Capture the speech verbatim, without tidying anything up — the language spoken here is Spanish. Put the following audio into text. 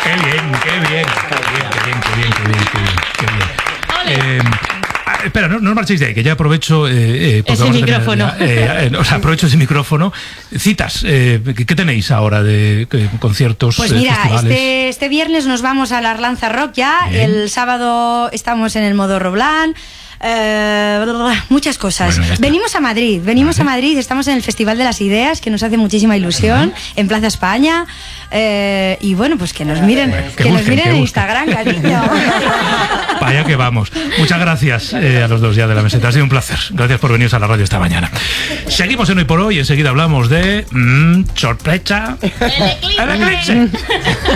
Qué bien, qué bien, qué bien, qué bien, qué bien, qué bien, qué bien, qué bien. Eh, ah, espera, no, no os marchéis de ahí, que ya aprovecho eh, eh, ese micrófono. Ya, eh, eh, o sea, aprovecho ese micrófono. Citas, eh, ¿qué, ¿qué tenéis ahora de eh, conciertos? Pues eh, mira, festivales? este, este viernes nos vamos a la Arlanza Rock ya. Bien. El sábado estamos en el Modo Roblán. Eh, muchas cosas. Bueno, venimos a Madrid, venimos vale. a Madrid, estamos en el Festival de las Ideas, que nos hace muchísima ilusión, uh-huh. en Plaza España. Eh, y bueno, pues que nos miren, bueno, que, que busquen, nos miren en Instagram, cariño. Vaya que vamos. Muchas gracias eh, a los dos ya de la meseta. Ha sido un placer. Gracias por venir a la radio esta mañana. Seguimos en Hoy por Hoy. Enseguida hablamos de mmm, sorpresa. El eclipse.